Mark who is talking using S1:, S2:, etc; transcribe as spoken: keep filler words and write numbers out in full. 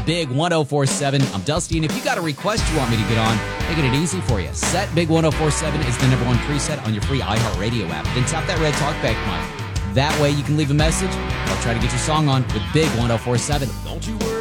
S1: Big ten forty-seven. I'm Dusty, and if you got a request you want me to get on, making it easy for you. Set Big ten forty-seven is the number one preset on your free iHeartRadio app. Then tap that red talkback mic. That way you can leave a message or try to get your song on with Big ten forty-seven.
S2: Don't you worry.